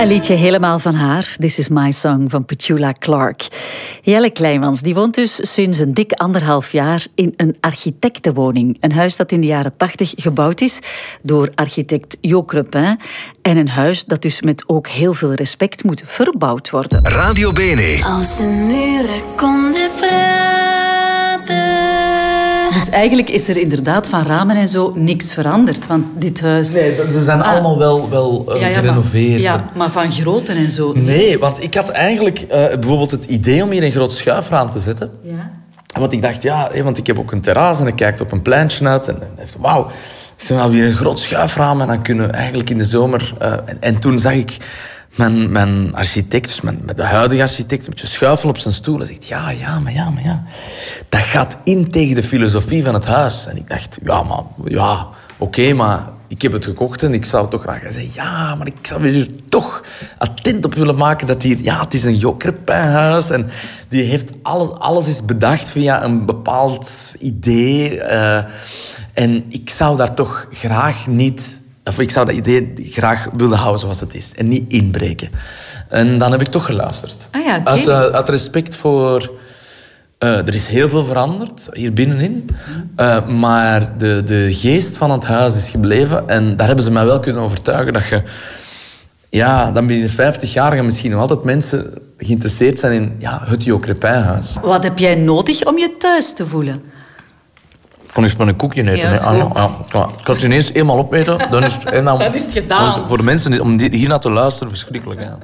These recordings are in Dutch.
Een liedje helemaal van haar. This is my song van Petula Clark. Jelle Kleijmans die woont dus sinds een dik 1,5 jaar in een architectenwoning. Een huis dat in de jaren 80 gebouwd is door architect Jo Crepin. En een huis dat dus met ook heel veel respect moet verbouwd worden. Radio Bene. Als de muren konden praten. Dus eigenlijk is er inderdaad van ramen en zo niks veranderd. Want dit huis... Nee, ze zijn allemaal wel gerenoveerd. Maar van grootte en zo. Nee, want ik had eigenlijk bijvoorbeeld het idee om hier een groot schuifraam te zetten. Ja. Want ik dacht, want ik heb ook een terras en ik kijk op een pleintje uit. En wauw, we hebben hier een groot schuifraam en dan kunnen we eigenlijk in de zomer... En toen zag ik mijn architect, dus de huidige architect, een beetje schuifelen op zijn stoel. En zegt, maar dat gaat in tegen de filosofie van het huis. En ik dacht, oké, maar ik heb het gekocht en ik zou het toch graag... Hij zei, maar ik zou er toch attent op willen maken dat hier... het is een Jo Crepin huis en die heeft alles is bedacht via een bepaald idee. En ik zou daar toch graag niet... Of ik zou dat idee graag willen houden zoals het is. En niet inbreken. En dan heb ik toch geluisterd. Uit respect voor... er is heel veel veranderd hier binnenin. Maar de geest van het huis is gebleven. En daar hebben ze mij wel kunnen overtuigen dat je... dan binnen 50 jaar gaan misschien nog altijd mensen geïnteresseerd zijn in het Jo Crepin huis. Wat heb jij nodig om je thuis te voelen? Ik kon eens van een koekje eten. Ik had je ineens eenmaal opeten. Dan is het gedaan. Voor de mensen om hier naar te luisteren, verschrikkelijk. Hè.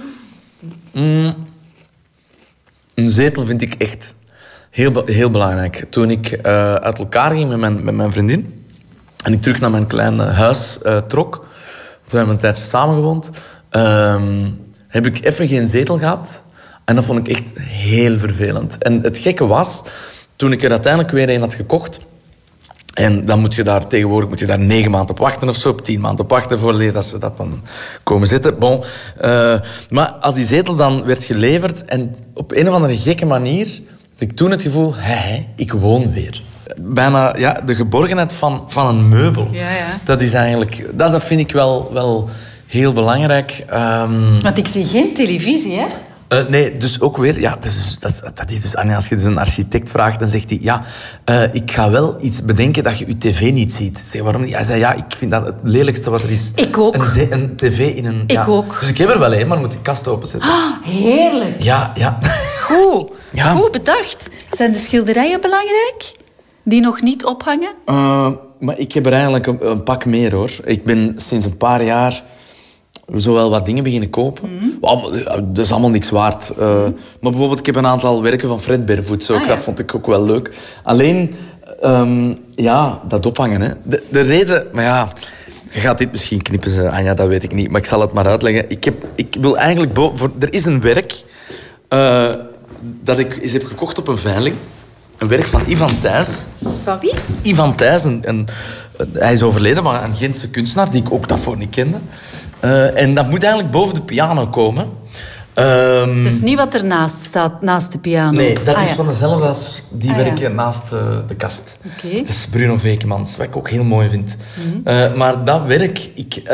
Een zetel vind ik echt heel belangrijk. Toen ik uit elkaar ging met mijn vriendin en ik terug naar mijn kleine huis trok, want we hebben een tijdje samengewoond, heb ik even geen zetel gehad. En dat vond ik echt heel vervelend. En het gekke was, toen ik er uiteindelijk weer een had gekocht, en dan moet je daar tegenwoordig 9 maanden op wachten of zo, 10 maanden op wachten voor dat ze dat dan komen zitten. Bon. Maar als die zetel dan werd geleverd en op een of andere gekke manier had ik toen het gevoel, ik woon weer. Bijna de geborgenheid van een meubel. Ja. Dat is eigenlijk, dat vind ik wel heel belangrijk. Want ik zie geen televisie, hè? Nee, dus ook weer... dat is dus... Als je dus een architect vraagt, dan zegt hij... ik ga wel iets bedenken dat je je tv niet ziet. Zeg, waarom niet? Hij zei, ik vind dat het lelijkste wat er is. Ik ook. Een tv in een... Ik ook. Dus ik heb er wel een, maar moet de kast openzetten. Heerlijk. Ja. Goed. Ja. Goed bedacht. Zijn de schilderijen belangrijk? Die nog niet ophangen? Maar ik heb er eigenlijk een pak meer, hoor. Ik ben sinds een paar jaar... zo wel wat dingen beginnen kopen. Dat is allemaal niks waard. Maar bijvoorbeeld, ik heb een aantal werken van Fred Bervoets. Dat vond ik ook wel leuk. Alleen, dat ophangen. Hè. De reden... Maar je gaat dit misschien knippen, Anja, dat weet ik niet. Maar ik zal het maar uitleggen. Ik wil eigenlijk... Er is een werk dat ik eens heb gekocht op een veiling. Een werk van Ivan Thijs. Van wie? Ivan Thijs. Hij is overleden, maar een Gentse kunstenaar die ik ook daarvoor niet kende. En dat moet eigenlijk boven de piano komen. Dat is niet wat ernaast staat, naast de piano. Nee, dat is van dezelfde als die werken naast de kast. Okay. Dat is Bruno Vekemans, wat ik ook heel mooi vind. Maar dat werk...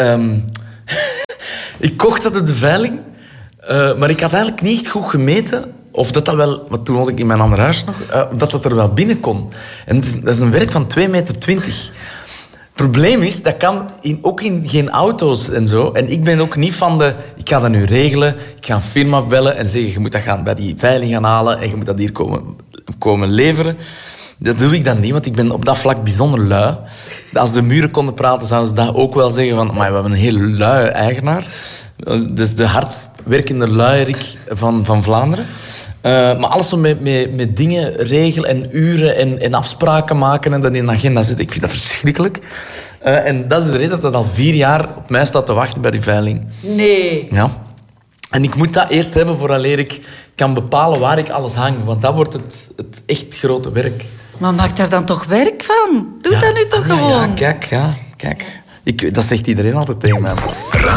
Ik kocht dat op de veiling, maar ik had eigenlijk niet echt goed gemeten... Of dat wel... Want toen had ik in mijn ander huis nog... dat er wel binnen kon. En dat is een werk van 2,20 meter. Het probleem is, dat kan ook in geen auto's en zo. En ik ben ook niet van de... Ik ga dat nu regelen. Ik ga een firma bellen en zeggen... Je moet dat bij die veiling gaan halen. En je moet dat hier komen leveren. Dat doe ik dan niet, want ik ben op dat vlak bijzonder lui. Als de muren konden praten, zouden ze dat ook wel zeggen. Maar we hebben een heel lui eigenaar. Dus de hardst werkende luierik van Vlaanderen. Maar alles zo met dingen regelen en uren en afspraken maken en dat in een agenda zitten. Ik vind dat verschrikkelijk. En dat is de reden dat al 4 jaar op mij staat te wachten bij die veiling. Nee. Ja. En ik moet dat eerst hebben vooraleer ik kan bepalen waar ik alles hang. Want dat wordt het echt grote werk. Maar maak daar dan toch werk van? Doe dat nu toch gewoon? Ja, kijk. Dat zegt iedereen altijd tegen mij.